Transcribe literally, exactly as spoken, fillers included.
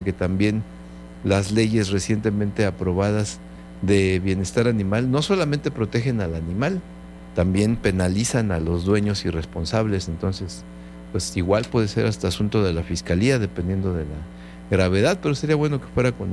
que también las leyes recientemente aprobadas de bienestar animal no solamente protegen al animal, también penalizan a los dueños irresponsables. Entonces, pues igual puede ser hasta asunto de la fiscalía, dependiendo de la gravedad, pero sería bueno que fuera con